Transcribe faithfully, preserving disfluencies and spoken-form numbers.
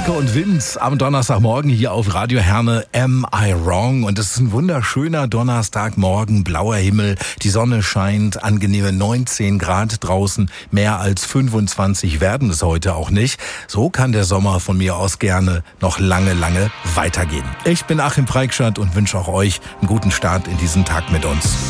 Nico und Vince am Donnerstagmorgen hier auf Radio Herne, Am I Wrong? Und es ist ein wunderschöner Donnerstagmorgen, blauer Himmel, die Sonne scheint, angenehme neunzehn Grad draußen, mehr als fünfundzwanzig werden es heute auch nicht. So kann der Sommer von mir aus gerne noch lange, lange weitergehen. Ich bin Achim Preikschat und wünsche auch euch einen guten Start in diesen Tag mit uns.